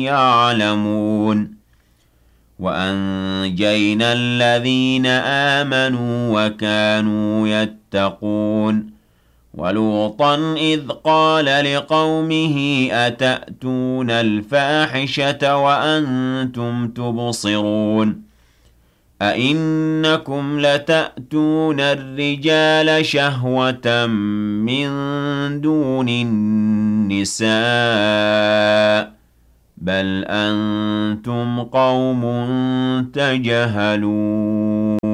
يعلمون وأنجينا الذين آمنوا وكانوا يتقون ولوطا إذ قال لقومه أتأتون الفاحشة وأنتم تبصرون أئنكم لتأتون الرجال شهوة من دون النساء بل أنتم قوم تجهلون